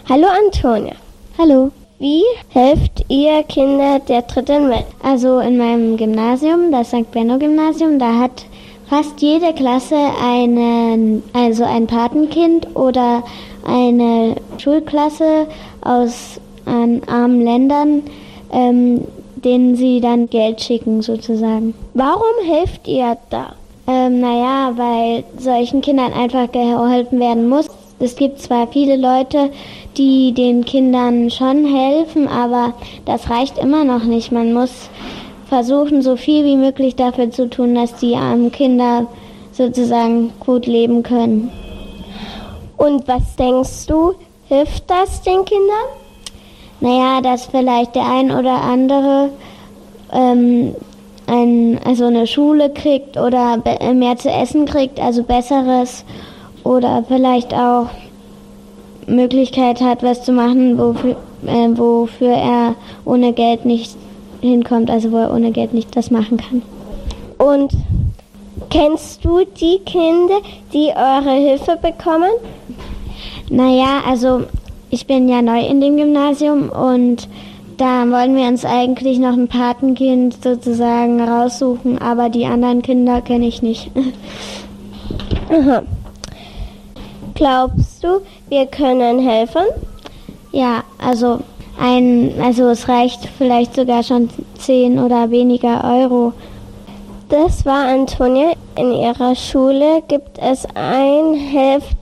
Hallo Antonia. Hallo. Wie helft ihr Kinder der dritten Welt? Also in meinem Gymnasium, das St. Benno Gymnasium, da hat fast jede Klasse ein Patenkind oder eine Schulklasse aus armen Ländern, denen sie dann Geld schicken sozusagen. Warum helft ihr da? Weil solchen Kindern einfach geholfen werden muss. Es gibt zwar viele Leute, die den Kindern schon helfen, aber das reicht immer noch nicht. Man muss versuchen, so viel wie möglich dafür zu tun, dass die armen Kinder sozusagen gut leben können. Und was denkst du, hilft das den Kindern? Dass vielleicht der ein oder andere eine Schule kriegt oder mehr zu essen kriegt, also Besseres, oder vielleicht auch Möglichkeit hat, was zu machen, wofür er ohne Geld nicht hinkommt, also wo er ohne Geld nicht das machen kann. Und kennst du die Kinder, die eure Hilfe bekommen? Ich bin ja neu in dem Gymnasium und da wollen wir uns eigentlich noch ein Patenkind sozusagen raussuchen, aber die anderen Kinder kenne ich nicht. Aha. Glaubst du, wir können helfen? Ja, es reicht vielleicht sogar schon 10 oder weniger Euro. Das war Antonia. In ihrer Schule gibt es ein Heft